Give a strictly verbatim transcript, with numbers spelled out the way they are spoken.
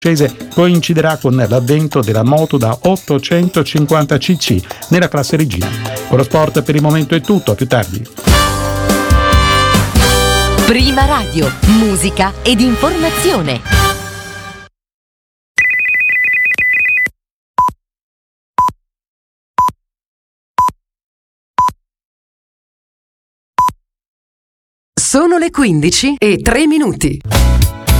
coinciderà con l'avvento della moto da ottocentocinquanta cc nella classe regina. Con lo sport per il momento è tutto, a più tardi. Prima Radio, musica ed informazione. Sono le quindici e tre minuti.